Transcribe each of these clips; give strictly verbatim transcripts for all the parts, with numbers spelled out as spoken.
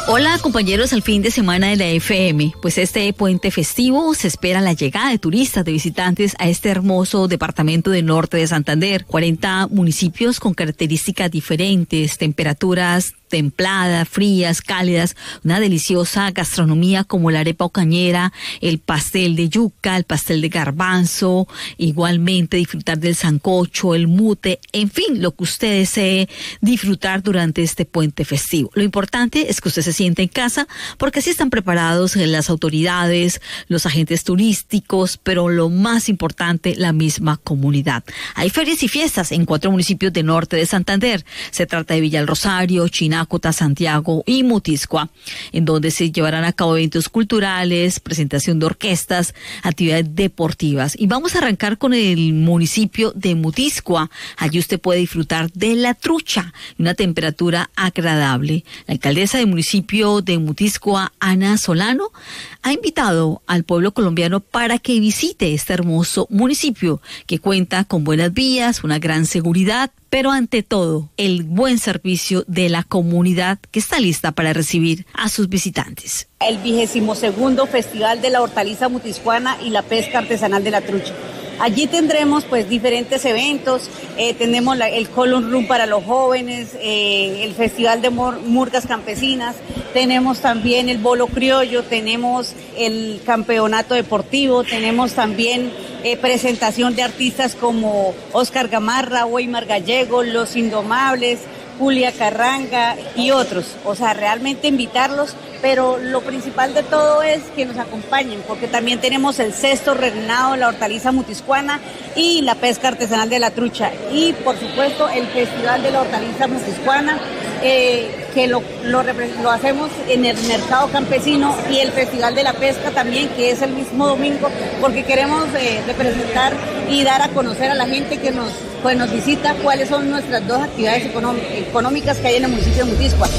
Hola compañeros, al fin de semana de la F M. Pues este puente festivo se espera la llegada de turistas, de visitantes a este hermoso departamento del norte de Santander. cuarenta municipios con características diferentes, temperaturas templadas, frías, cálidas, una deliciosa gastronomía como la arepa ocañera, el pastel de yuca, el pastel de garbanzo, igualmente disfrutar del sancocho, el mute, en fin, lo que usted desee disfrutar durante este puente festivo. Lo importante es que usted se sienta en casa, porque así están preparados las autoridades, los agentes turísticos, pero lo más importante, la misma comunidad. Hay ferias y fiestas en cuatro municipios del norte de Santander. Se trata de Villa El Rosario, Chiná, Cota, Santiago y Mutiscua, en donde se llevarán a cabo eventos culturales, presentación de orquestas, actividades deportivas. Y vamos a arrancar con el municipio de Mutiscua. Allí usted puede disfrutar de la trucha, una temperatura agradable. La alcaldesa del municipio de Mutiscua, Ana Solano, ha invitado al pueblo colombiano para que visite este hermoso municipio que cuenta con buenas vías, una gran seguridad, pero ante todo, el buen servicio de la comunidad que está lista para recibir a sus visitantes. El vigésimo segundo Festival de la Hortaliza Mutiscuana y la Pesca Artesanal de la Trucha. Allí tendremos pues diferentes eventos, eh, tenemos la, el Column Room para los jóvenes, eh, el Festival de Mur- Murgas Campesinas, tenemos también el Bolo Criollo, tenemos el Campeonato Deportivo, tenemos también eh, presentación de artistas como Oscar Gamarra, Weimar Gallego, Los Indomables, Julia Carranga y otros. O sea, realmente invitarlos, pero lo principal de todo es que nos acompañen, porque también tenemos el sexto reinado de la hortaliza mutiscuana y la pesca artesanal de la trucha. Y, por supuesto, el Festival de la Hortaliza Mutiscuana, eh, que lo, lo, lo hacemos en el mercado campesino, y el Festival de la Pesca también, que es el mismo domingo, porque queremos eh, representar y dar a conocer a la gente que nos, pues, nos visita cuáles son nuestras dos actividades económicas que hay en el municipio de Mutiscua.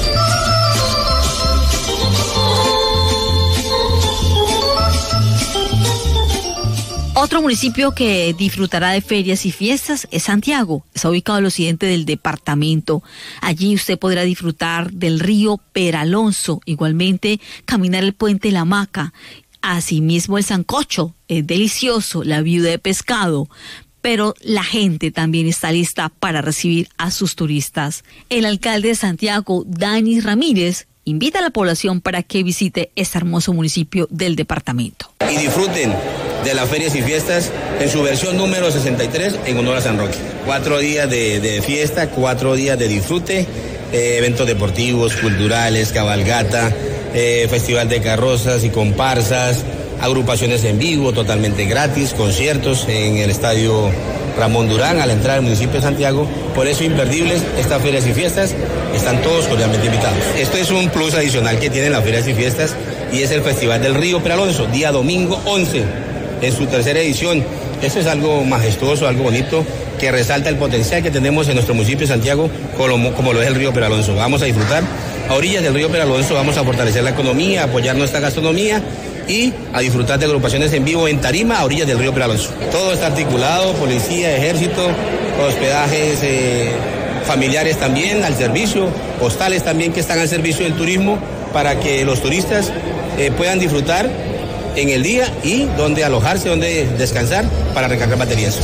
Otro municipio que disfrutará de ferias y fiestas es Santiago. Está ubicado al occidente del departamento. Allí usted podrá disfrutar del río Peralonso, igualmente caminar el puente La Hamaca. Asimismo el sancocho es delicioso, la viuda de pescado. Pero la gente también está lista para recibir a sus turistas. El alcalde de Santiago, Dani Ramírez, invita a la población para que visite este hermoso municipio del departamento. Y disfruten de las ferias y fiestas en su versión número sesenta y tres en honor a San Roque. Cuatro días de, de fiesta, cuatro días de disfrute, eh, eventos deportivos, culturales, cabalgata, eh, festival de carrozas y comparsas, agrupaciones en vivo totalmente gratis, conciertos en el estadio Ramón Durán a la entrada del municipio de Santiago. Por eso imperdibles estas ferias y fiestas, están todos cordialmente invitados. Esto es un plus adicional que tienen las ferias y fiestas, y es el Festival del Río Peralonso, día domingo once, en su tercera edición. Eso es algo majestuoso, algo bonito, que resalta el potencial que tenemos en nuestro municipio de Santiago, como, como lo es el Río Peralonso. Vamos a disfrutar a orillas del Río Peralonso, vamos a fortalecer la economía, apoyar nuestra gastronomía y a disfrutar de agrupaciones en vivo en tarima a orillas del Río Peralonso. Todo está articulado, policía, ejército, hospedajes eh, familiares también al servicio, hostales también que están al servicio del turismo, para que los turistas eh, puedan disfrutar en el día y donde alojarse, donde descansar para recargar baterías.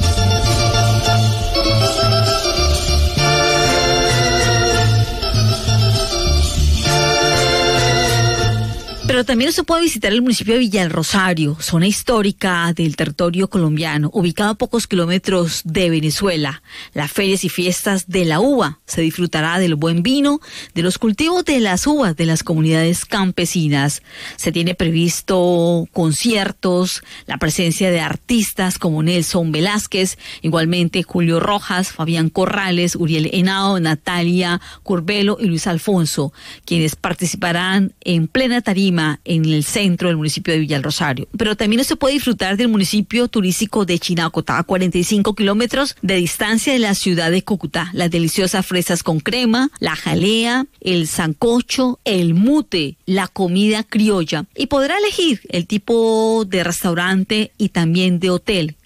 Pero también se puede visitar el municipio de Villa El Rosario, zona histórica del territorio colombiano, ubicado a pocos kilómetros de Venezuela. Las ferias y fiestas de la uva, se disfrutará del buen vino, de los cultivos de las uvas de las comunidades campesinas. Se tiene previsto conciertos, la presencia de artistas como Nelson Velázquez, igualmente Julio Rojas, Fabián Corrales, Uriel Henao, Natalia Curbelo y Luis Alfonso, quienes participarán en plena tarima en el centro del municipio de Villa El Rosario. Pero también se puede disfrutar del municipio turístico de Chinacotá, a cuarenta y cinco kilómetros de distancia de la ciudad de Cúcuta. Las deliciosas fresas con crema, la jalea, el sancocho, el mute, la comida criolla. Y podrá elegir el tipo de restaurante y también de hotel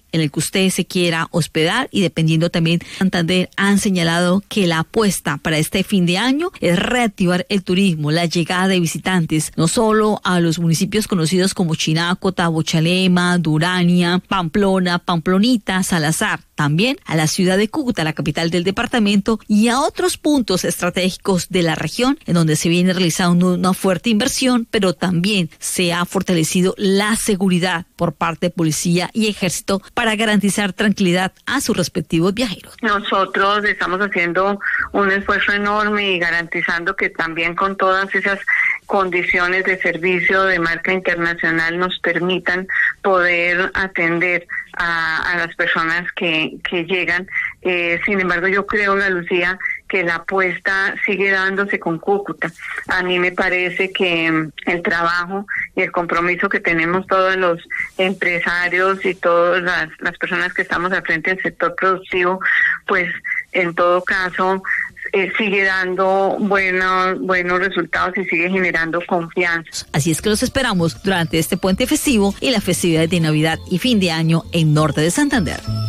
en el que usted se quiera hospedar y dependiendo también, Santander han señalado que la apuesta para este fin de año es reactivar el turismo, la llegada de visitantes, no solo a los municipios conocidos como Chinácota, Bochalema, Durania, Pamplona, Pamplonita, Salazar, también a la ciudad de Cúcuta, la capital del departamento, y a otros puntos estratégicos de la región, en donde se viene realizando una fuerte inversión, pero también se ha fortalecido la seguridad por parte de policía y ejército para garantizar tranquilidad a sus respectivos viajeros. Nosotros estamos haciendo un esfuerzo enorme y garantizando que también con todas esas condiciones de servicio de marca internacional nos permitan poder atender a, a las personas que, que llegan. Eh, sin embargo, yo creo, Ana Lucía, que la apuesta sigue dándose con Cúcuta. A mí me parece que el trabajo y el compromiso que tenemos todos los empresarios y todas las, las personas que estamos al frente del sector productivo, pues en todo caso Eh, sigue dando buenos, buenos resultados y sigue generando confianza. Así es que los esperamos durante este puente festivo y las festividades de Navidad y fin de año en Norte de Santander.